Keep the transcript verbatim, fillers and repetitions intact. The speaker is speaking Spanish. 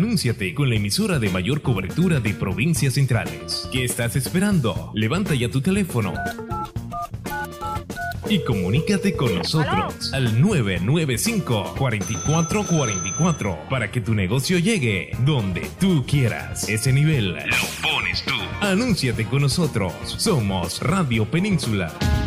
Anúnciate con la emisora de mayor cobertura de provincias centrales. ¿Qué estás esperando? Levanta ya tu teléfono y comunícate con nosotros al nueve nueve cinco, cuatro cuatro cuatro cuatro para que tu negocio llegue donde tú quieras. Ese nivel lo pones tú. Anúnciate con nosotros. Somos Radio Península.